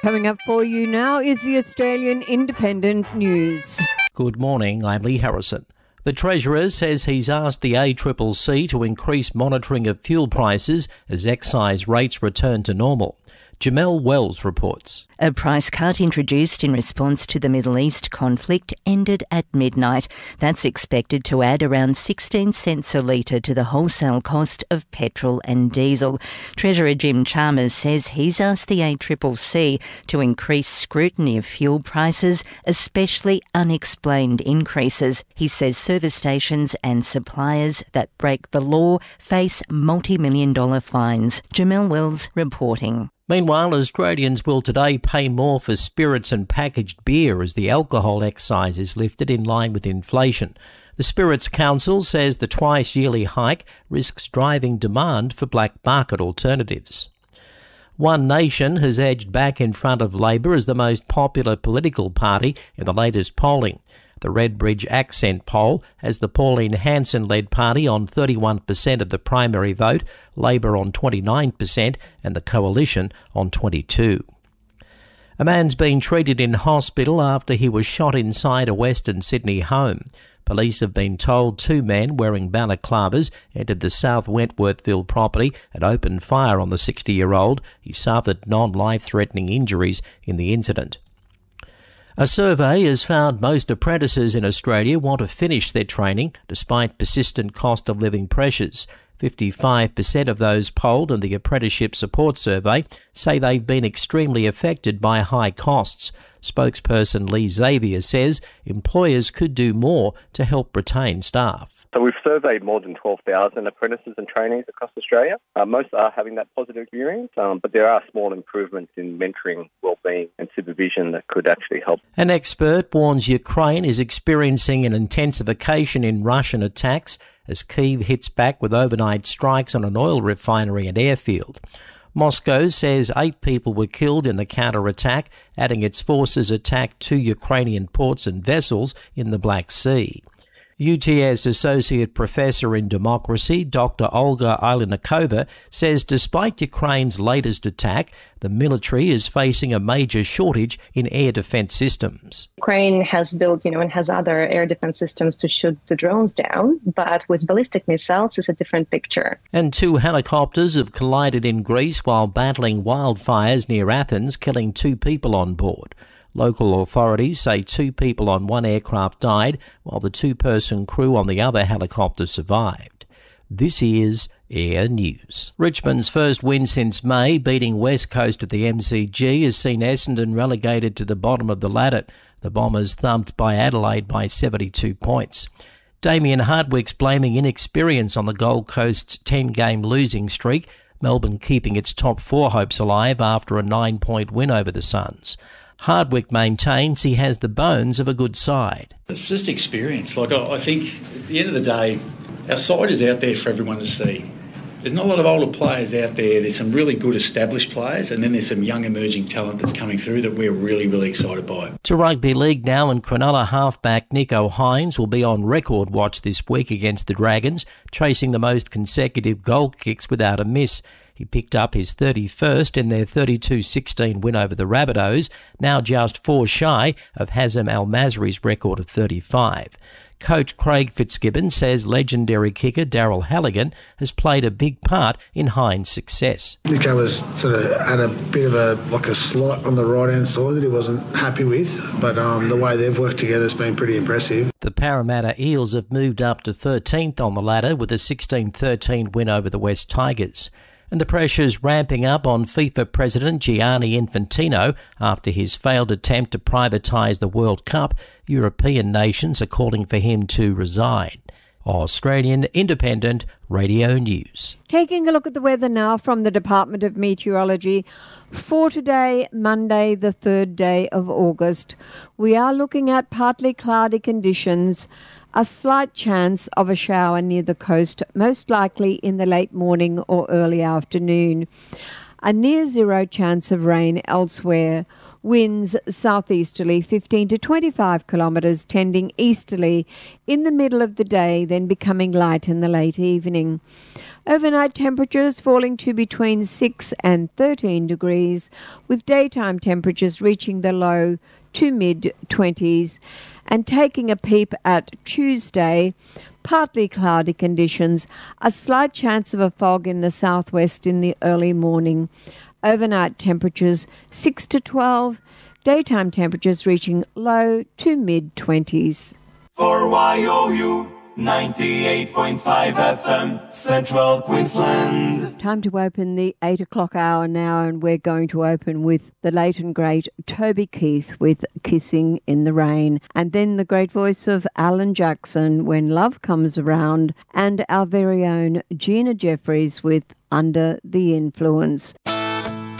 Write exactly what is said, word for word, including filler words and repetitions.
Coming up for you now is the Australian Independent News. Good morning, I'm Lee Harrison. The Treasurer says he's asked the A C C C to increase monitoring of fuel prices as excise rates return to normal. Jamelle Wells reports. A price cut introduced in response to the Middle East conflict ended at midnight. That's expected to add around sixteen cents a litre to the wholesale cost of petrol and diesel. Treasurer Jim Chalmers says he's asked the A C C C to increase scrutiny of fuel prices, especially unexplained increases. He says service stations and suppliers that break the law face multi-million dollar fines. Jamelle Wells reporting. Meanwhile, Australians will today pay more for spirits and packaged beer as the alcohol excise is lifted in line with inflation. The Spirits Council says the twice-yearly hike risks driving demand for black market alternatives. One Nation has edged back in front of Labor as the most popular political party in the latest polling. The Redbridge Accent poll has the Pauline Hanson-led party on thirty-one percent of the primary vote, Labor on twenty-nine percent and the Coalition on twenty-two percent. A man's been treated in hospital after he was shot inside a Western Sydney home. Police have been told two men wearing balaclavas entered the South Wentworthville property and opened fire on the sixty-year-old. He suffered non-life-threatening injuries in the incident. A survey has found most apprentices in Australia want to finish their training despite persistent cost of living pressures. fifty-five percent of those polled in the Apprenticeship Support Survey say they've been extremely affected by high costs. Spokesperson Lee Xavier says employers could do more to help retain staff. So we've surveyed more than twelve thousand apprentices and trainees across Australia. Uh, most are having that positive experience, um, but there are small improvements in mentoring, wellbeing and supervision that could actually help. An expert warns Ukraine is experiencing an intensification in Russian attacks as Kyiv hits back with overnight strikes on an oil refinery and airfield. Moscow says eight people were killed in the counter-attack, adding its forces attacked two Ukrainian ports and vessels in the Black Sea. U T S Associate Professor in Democracy, Doctor Olga Ilynikova, says despite Ukraine's latest attack, the military is facing a major shortage in air defence systems. Ukraine has built, you know, and has other air defence systems to shoot the drones down, but with ballistic missiles, it's a different picture. And two helicopters have collided in Greece while battling wildfires near Athens, killing two people on board. Local authorities say two people on one aircraft died, while the two-person crew on the other helicopter survived. This is Air News. Richmond's first win since May, beating West Coast at the M C G, has seen Essendon relegated to the bottom of the ladder. The Bombers thumped by Adelaide by seventy-two points. Damien Hardwick's blaming inexperience on the Gold Coast's ten-game losing streak, Melbourne keeping its top four hopes alive after a nine-point win over the Suns. Hardwick maintains he has the bones of a good side. It's just experience. Like, I think at the end of the day, our side is out there for everyone to see. There's not a lot of older players out there. There's some really good established players, and then there's some young emerging talent that's coming through that we're really, really excited by. To rugby league now, and Cronulla halfback Nico Hines will be on record watch this week against the Dragons, chasing the most consecutive goal kicks without a miss. He picked up his thirty-first in their thirty-two sixteen win over the Rabbitohs, now just four shy of Hazem Al-Masri's record of thirty-five. Coach Craig Fitzgibbon says legendary kicker Daryl Halligan has played a big part in Hines' success. Nico was sort of had a bit of a like a slot on the right-hand side that he wasn't happy with, but um, the way they've worked together has been pretty impressive. The Parramatta Eels have moved up to thirteenth on the ladder with a sixteen thirteen win over the West Tigers. And the pressure's ramping up on FIFA President Gianni Infantino after his failed attempt to privatise the World Cup. European nations are calling for him to resign. Australian Independent Radio News. Taking a look at the weather now from the Department of Meteorology for today, Monday, the third day of August. We are looking at partly cloudy conditions, a slight chance of a shower near the coast, most likely in the late morning or early afternoon. A near zero chance of rain elsewhere. Winds southeasterly fifteen to twenty-five kilometres, tending easterly in the middle of the day, then becoming light in the late evening. Overnight temperatures falling to between six and thirteen degrees, with daytime temperatures reaching the low to mid-twenties. And taking a peep at Tuesday, partly cloudy conditions, a slight chance of a fog in the southwest in the early morning. Overnight temperatures six to twelve, daytime temperatures reaching low to mid-twenties. For Y O U ninety-eight point five F M, Central Queensland. Time to open the eight o'clock hour now, and we're going to open with the late and great Toby Keith with Kissing in the Rain, and then the great voice of Alan Jackson, When Love Comes Around, and our very own Gina Jeffries with Under the Influence.